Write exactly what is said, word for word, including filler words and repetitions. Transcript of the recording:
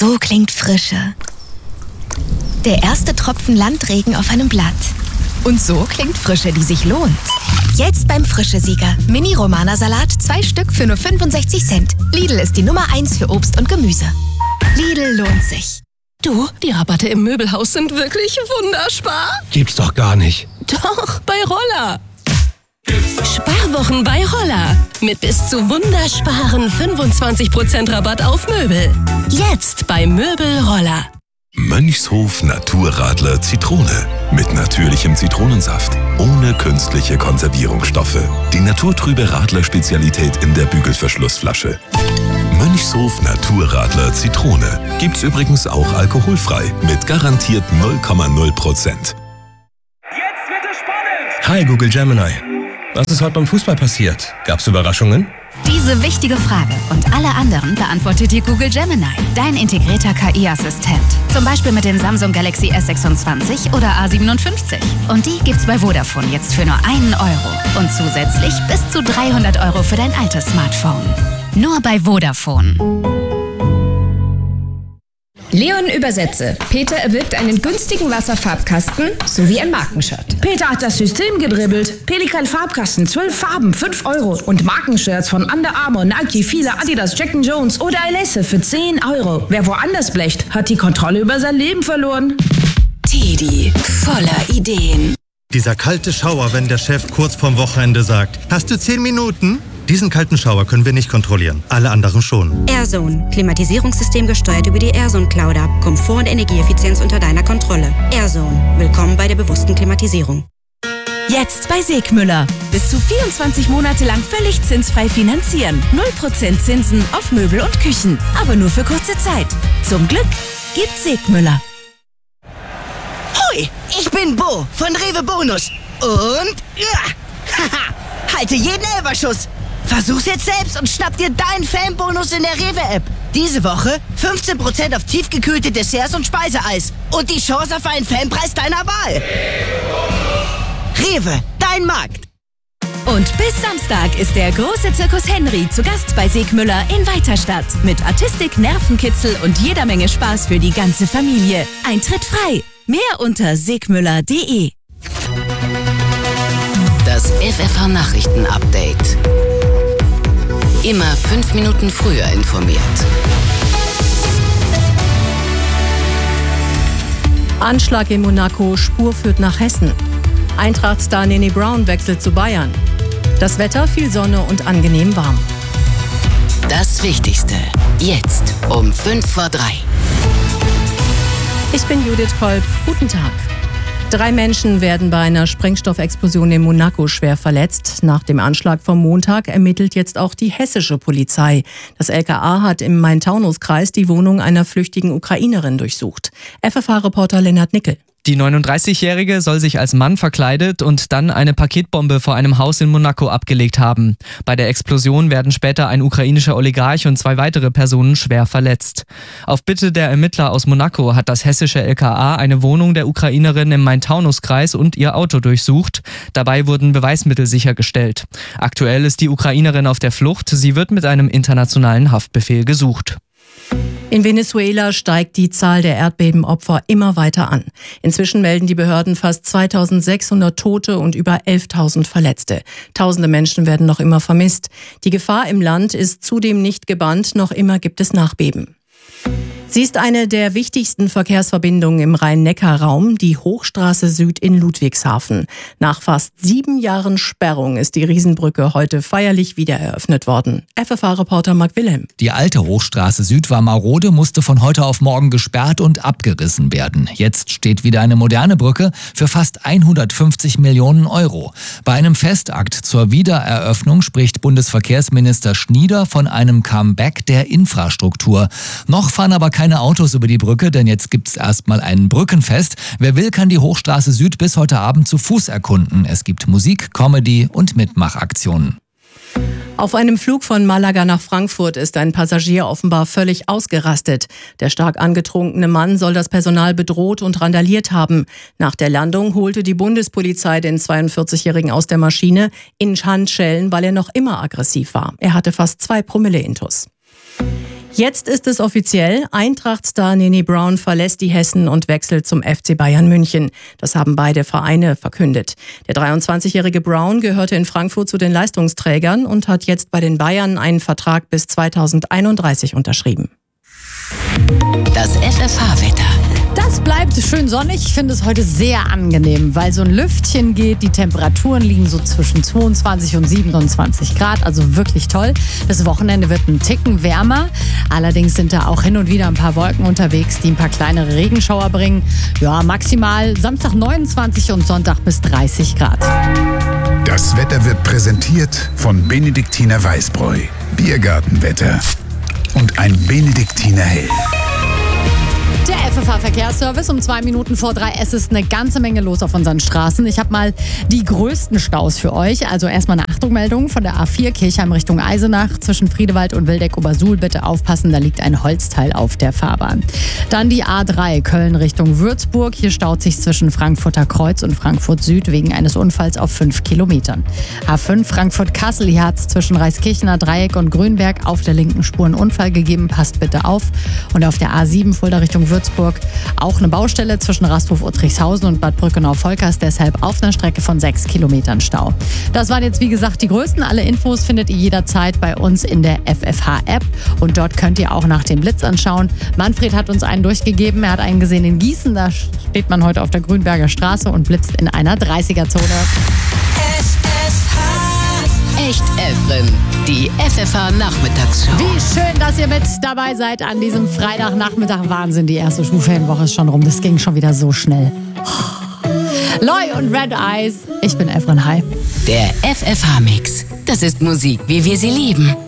So klingt Frische. Der erste Tropfen Landregen auf einem Blatt. Und so klingt Frische, die sich lohnt. Jetzt beim Frische-Sieger. Mini-Romana-Salat, zwei Stück für nur fünfundsechzig Cent. Lidl ist die Nummer eins für Obst und Gemüse. Lidl lohnt sich. Du, die Rabatte im Möbelhaus sind wirklich wunderspar. Gibt's doch gar nicht. Doch, bei Roller. Sparwochen bei Roller. Mit bis zu wundersparen fünfundzwanzig Prozent Rabatt auf Möbel. Jetzt bei Möbel Roller. Mönchshof Naturradler Zitrone. Mit natürlichem Zitronensaft. Ohne künstliche Konservierungsstoffe. Die naturtrübe Radler-Spezialität in der Bügelverschlussflasche. Mönchshof Naturradler Zitrone. Gibt's übrigens auch alkoholfrei. Mit garantiert null Komma null Prozent. Jetzt wird es spannend! Hi Google Gemini. Was ist heute beim Fußball passiert? Gab's Überraschungen? Diese wichtige Frage und alle anderen beantwortet dir Google Gemini, dein integrierter K I-Assistent. Zum Beispiel mit dem Samsung Galaxy S sechsundzwanzig oder A siebenundfünfzig. Und die gibt's bei Vodafone jetzt für nur einen Euro. Und zusätzlich bis zu dreihundert Euro für dein altes Smartphone. Nur bei Vodafone. Leon übersetze. Peter erwirbt einen günstigen Wasserfarbkasten sowie ein Markenshirt. Peter hat das System gedribbelt. Pelikan Farbkasten, zwölf Farben, fünf Euro. Und Markenshirts von Under Armour, Nike, Fila, Adidas, Jack and Jones oder Alesse für zehn Euro. Wer woanders blecht, hat die Kontrolle über sein Leben verloren. Teddy, voller Ideen. Dieser kalte Schauer, wenn der Chef kurz vorm Wochenende sagt, hast du zehn Minuten? Diesen kalten Schauer können wir nicht kontrollieren, alle anderen schon. AirZone. Klimatisierungssystem gesteuert über die AirZone Cloud App. Komfort und Energieeffizienz unter deiner Kontrolle. AirZone. Willkommen bei der bewussten Klimatisierung. Jetzt bei Segmüller. Bis zu vierundzwanzig Monate lang völlig zinsfrei finanzieren. null Prozent Zinsen auf Möbel und Küchen. Aber nur für kurze Zeit. Zum Glück gibt Segmüller. Hoi, ich bin Bo von Rewe Bonus. Und... Ja, haha, halte jeden Elberschuss. Versuch's jetzt selbst und schnapp dir deinen Fanbonus in der Rewe-App. Diese Woche fünfzehn Prozent auf tiefgekühlte Desserts und Speiseeis. Und die Chance auf einen Fanpreis deiner Wahl. Rewe, dein Markt. Und bis Samstag ist der große Zirkus Henry zu Gast bei Segmüller in Weiterstadt. Mit Artistik, Nervenkitzel und jeder Menge Spaß für die ganze Familie. Eintritt frei. Mehr unter segmüller punkt de. Das F F H-Nachrichten-Update. Immer fünf Minuten früher informiert. Anschlag in Monaco, Spur führt nach Hessen. Eintracht-Star Nene Brown wechselt zu Bayern. Das Wetter, viel Sonne und angenehm warm. Das Wichtigste, jetzt um fünf vor drei. Ich bin Judith Kolb. Guten Tag. Drei Menschen werden bei einer Sprengstoffexplosion in Monaco schwer verletzt. Nach dem Anschlag vom Montag ermittelt jetzt auch die hessische Polizei. Das L K A hat im Main-Taunus-Kreis die Wohnung einer flüchtigen Ukrainerin durchsucht. F F H-Reporter Lennart Nickel. Die neununddreißigjährige soll sich als Mann verkleidet und dann eine Paketbombe vor einem Haus in Monaco abgelegt haben. Bei der Explosion werden später ein ukrainischer Oligarch und zwei weitere Personen schwer verletzt. Auf Bitte der Ermittler aus Monaco hat das hessische L K A eine Wohnung der Ukrainerin im Main-Taunus-Kreis und ihr Auto durchsucht. Dabei wurden Beweismittel sichergestellt. Aktuell ist die Ukrainerin auf der Flucht. Sie wird mit einem internationalen Haftbefehl gesucht. In Venezuela steigt die Zahl der Erdbebenopfer immer weiter an. Inzwischen melden die Behörden fast zweitausendsechshundert Tote und über elftausend Verletzte. Tausende Menschen werden noch immer vermisst. Die Gefahr im Land ist zudem nicht gebannt, noch immer gibt es Nachbeben. Sie ist eine der wichtigsten Verkehrsverbindungen im Rhein-Neckar-Raum, die Hochstraße Süd in Ludwigshafen. Nach fast sieben Jahren Sperrung ist die Riesenbrücke heute feierlich wieder eröffnet worden. F F H-Reporter Marc Wilhelm. Die alte Hochstraße Süd war marode, musste von heute auf morgen gesperrt und abgerissen werden. Jetzt steht wieder eine moderne Brücke für fast hundertfünfzig Millionen Euro. Bei einem Festakt zur Wiedereröffnung spricht Bundesverkehrsminister Schnieder von einem Comeback der Infrastruktur. Noch fahren aber keine Autos über die Brücke, denn jetzt gibt's erstmal ein Brückenfest. Wer will, kann die Hochstraße Süd bis heute Abend zu Fuß erkunden. Es gibt Musik, Comedy und Mitmachaktionen. Auf einem Flug von Malaga nach Frankfurt ist ein Passagier offenbar völlig ausgerastet. Der stark angetrunkene Mann soll das Personal bedroht und randaliert haben. Nach der Landung holte die Bundespolizei den zweiundvierzigjährigen aus der Maschine in Handschellen, weil er noch immer aggressiv war. Er hatte fast zwei Promille Intus. Jetzt ist es offiziell. Eintracht-Star Nini Brown verlässt die Hessen und wechselt zum F C Bayern München. Das haben beide Vereine verkündet. Der dreiundzwanzigjährige Brown gehörte in Frankfurt zu den Leistungsträgern und hat jetzt bei den Bayern einen Vertrag bis zweitausendeinunddreißig unterschrieben. Das F F H-Wetter. Das bleibt schön sonnig. Ich finde es heute sehr angenehm, weil so ein Lüftchen geht. Die Temperaturen liegen so zwischen zweiundzwanzig und siebenundzwanzig Grad, also wirklich toll. Das Wochenende wird ein Ticken wärmer. Allerdings sind da auch hin und wieder ein paar Wolken unterwegs, die ein paar kleinere Regenschauer bringen. Ja, maximal Samstag neunundzwanzig und Sonntag bis dreißig Grad. Das Wetter wird präsentiert von Benediktiner Weißbräu. Biergartenwetter und ein Benediktiner Hell. Der F F H-Verkehrsservice um zwei Minuten vor drei. Es ist eine ganze Menge los auf unseren Straßen. Ich habe mal die größten Staus für euch. Also erstmal eine Achtungmeldung von der A vier Kirchheim Richtung Eisenach. Zwischen Friedewald und Wildeck-Obersuhl bitte aufpassen, da liegt ein Holzteil auf der Fahrbahn. Dann die A drei Köln Richtung Würzburg. Hier staut sich zwischen Frankfurter Kreuz und Frankfurt Süd wegen eines Unfalls auf fünf Kilometern. A fünf Frankfurt-Kassel. Hier hat es zwischen Reiskirchener Dreieck und Grünberg auf der linken Spur einen Unfall gegeben. Passt bitte auf. Und auf der A sieben Fulda Richtung Würzburg. Würzburg auch eine Baustelle zwischen Rasthof-Uttrichshausen und Bad Brückenau-Volkers, deshalb auf einer Strecke von sechs Kilometern Stau. Das waren jetzt wie gesagt die größten. Alle Infos findet ihr jederzeit bei uns in der F F H-App und dort könnt ihr auch nach dem Blitz anschauen. Manfred hat uns einen durchgegeben, er hat einen gesehen in Gießen, da steht man heute auf der Grünberger Straße und blitzt in einer dreißiger-Zone. Echt Efren, die F F H-Nachmittagsschau. Wie schön, dass ihr mit dabei seid an diesem Freitagnachmittag. Wahnsinn, die erste Schulferienwoche ist schon rum. Das ging schon wieder so schnell. Loy und Red Eyes. Ich bin Efren Hai. Der F F H-Mix. Das ist Musik, wie wir sie lieben.